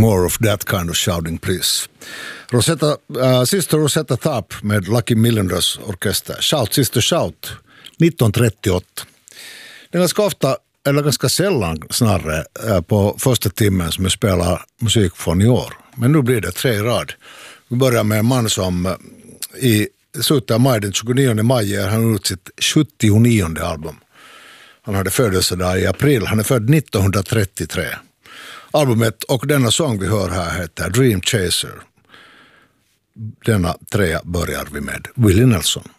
more of that kind of shouting, please. Sister Rosetta Tharpe med Lucky Millionaires orkester. Shout, Sister Shout, 1938. Det är ganska ofta, eller ganska sällan snarare, på första timmen som jag spelar musik från i år. Men nu blir det 3 i rad. Vi börjar med en man som i slutet av maj, den 29 maj, han ut sitt 79:e album. Han hade födelsedag i april. Han är född 1933. Albumet och denna sång vi hör här heter Dream Chaser. Denna 3 börjar vi med Willie Nelson.